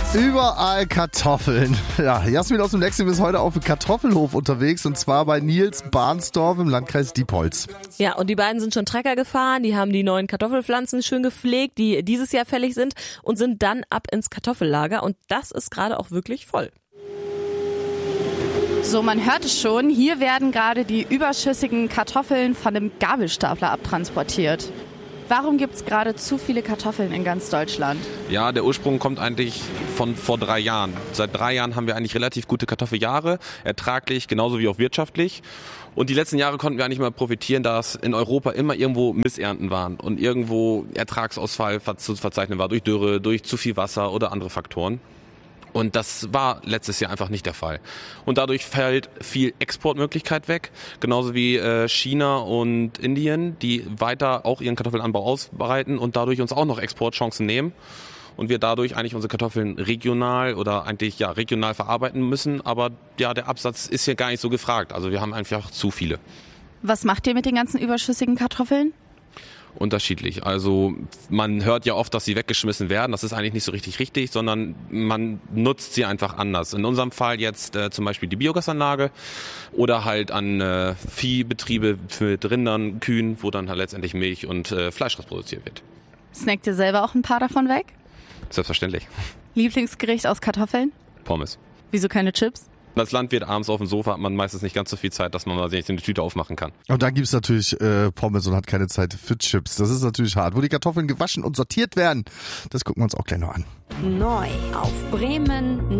Überall Kartoffeln. Ja, Jasmin aus dem Lexi ist heute auf dem Kartoffelhof unterwegs und zwar bei Nils Bahnsdorf im Landkreis Diepholz. Ja, und die beiden sind schon Trecker gefahren, die haben die neuen Kartoffelpflanzen schön gepflegt, die dieses Jahr fällig sind und sind dann ab ins Kartoffellager und das ist gerade auch wirklich voll. So, man hört es schon, hier werden gerade die überschüssigen Kartoffeln von dem Gabelstapler abtransportiert. Warum gibt es gerade zu viele Kartoffeln in ganz Deutschland? Ja, der Ursprung kommt eigentlich von vor 3 Jahren. Seit 3 Jahren haben wir eigentlich relativ gute Kartoffeljahre, ertraglich genauso wie auch wirtschaftlich. Und die letzten Jahre konnten wir eigentlich mal profitieren, dass in Europa immer irgendwo Missernten waren und irgendwo Ertragsausfall zu verzeichnen war durch Dürre, durch zu viel Wasser oder andere Faktoren. Und das war letztes Jahr einfach nicht der Fall. Und dadurch fällt viel Exportmöglichkeit weg, genauso wie China und Indien, die weiter auch ihren Kartoffelanbau ausbreiten und dadurch uns auch noch Exportchancen nehmen. Und wir dadurch eigentlich unsere Kartoffeln regional regional verarbeiten müssen. Aber ja, der Absatz ist hier gar nicht so gefragt. Also wir haben einfach zu viele. Was macht ihr mit den ganzen überschüssigen Kartoffeln? Unterschiedlich. Also man hört ja oft, dass sie weggeschmissen werden. Das ist eigentlich nicht so richtig, sondern man nutzt sie einfach anders. In unserem Fall jetzt zum Beispiel die Biogasanlage oder halt an Viehbetriebe mit Rindern, Kühen, wo dann halt letztendlich Milch und Fleisch produziert wird. Snackt ihr selber auch ein paar davon weg? Selbstverständlich. Lieblingsgericht aus Kartoffeln? Pommes. Wieso keine Chips? Als Landwirt abends auf dem Sofa hat man meistens nicht ganz so viel Zeit, dass man mal sich eine Tüte aufmachen kann. Und dann gibt's natürlich Pommes und hat keine Zeit für Chips. Das ist natürlich hart. Wo die Kartoffeln gewaschen und sortiert werden, das gucken wir uns auch gleich noch an. Neu auf Bremen